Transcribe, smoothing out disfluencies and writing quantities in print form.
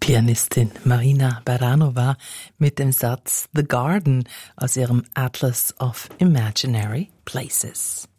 Pianistin Marina Baranova mit dem Satz The Garden aus ihrem Atlas of Imaginary Places.